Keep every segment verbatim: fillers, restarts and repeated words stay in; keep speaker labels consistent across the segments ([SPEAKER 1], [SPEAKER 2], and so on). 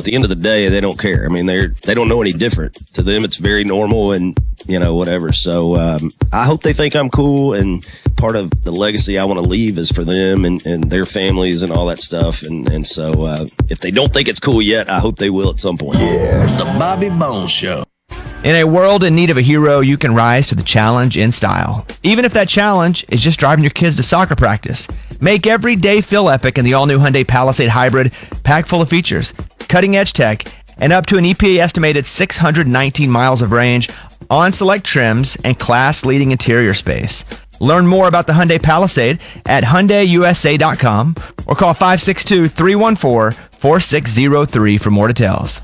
[SPEAKER 1] the end of the day, they don't care. I mean, they're they don't know any different. To them, it's very normal and, you know, whatever. So um, I hope they think I'm cool, and part of the legacy I want to leave is for them and, and their families and all that stuff. And, and so uh, if they don't think it's cool yet, I hope they will at some point.
[SPEAKER 2] Yeah. The Bobby Bones Show.
[SPEAKER 3] In a world in need of a hero, you can rise to the challenge in style. Even if that challenge is just driving your kids to soccer practice. Make every day feel epic in the all-new Hyundai Palisade Hybrid, packed full of features, cutting-edge tech, and up to an E P A estimated six hundred nineteen miles of range on select trims and class-leading interior space. Learn more about the Hyundai Palisade at Hyundai U S A dot com or call five six two, three one four, four six zero three for more details.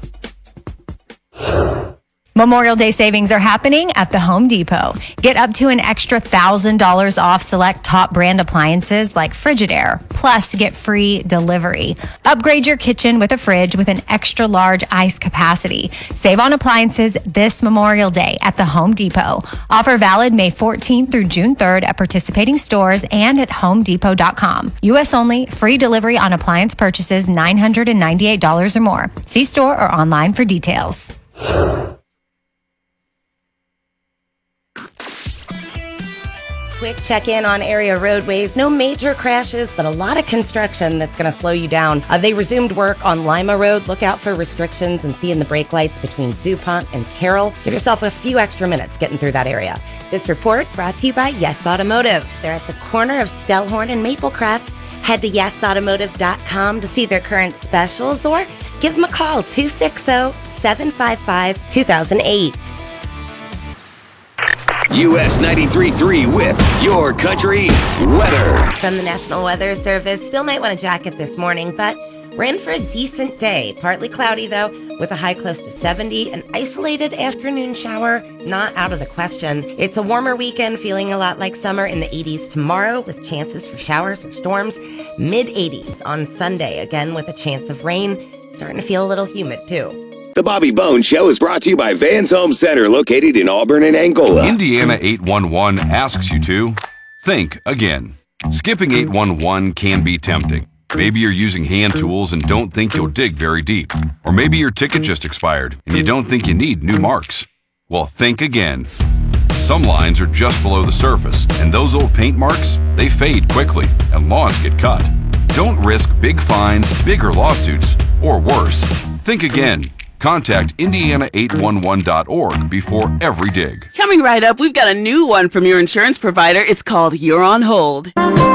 [SPEAKER 4] Memorial Day savings are happening at the Home Depot. Get up to an extra one thousand dollars off select top brand appliances like Frigidaire. Plus, get free delivery. Upgrade your kitchen with a fridge with an extra large ice capacity. Save on appliances this Memorial Day at the Home Depot. Offer valid May fourteenth through June third at participating stores and at home depot dot com. U S only. Free delivery on appliance purchases nine hundred ninety-eight dollars or more. See store or online for details.
[SPEAKER 5] Quick check-in on area roadways. No major crashes, but a lot of construction that's going to slow you down. Uh, they resumed work on Lima Road. Look out for restrictions and seeing the brake lights between DuPont and Carroll. Give yourself a few extra minutes getting through that area. This report brought to you by Yes Automotive. They're at the corner of Stellhorn and Maple Crest. Head to yes automotive dot com to see their current specials or give them a call, two six zero, seven five five, two thousand eight.
[SPEAKER 6] U S ninety-three point three with Your Country Weather.
[SPEAKER 5] From the National Weather Service, still might want a jacket this morning, but we're in for a decent day. Partly cloudy, though, with a high close to seventy. An isolated afternoon shower, not out of the question. It's a warmer weekend, feeling a lot like summer, in the eighties tomorrow with chances for showers or storms. mid eighties on Sunday, again with a chance of rain. Starting to feel a little humid, too.
[SPEAKER 6] The Bobby Bones Show is brought to you by Vans Home Center, located in Auburn and Angola.
[SPEAKER 7] Indiana eight one one asks you to think again. Skipping eight one one can be tempting. Maybe you're using hand tools and don't think you'll dig very deep. Or maybe your ticket just expired and you don't think you need new marks. Well, think again. Some lines are just below the surface, and those old paint marks, they fade quickly and lawns get cut. Don't risk big fines, bigger lawsuits, or worse. Think again. Contact Indiana eight one one dot org before every dig.
[SPEAKER 8] Coming right up, we've got a new one from your insurance provider. It's called You're on Hold.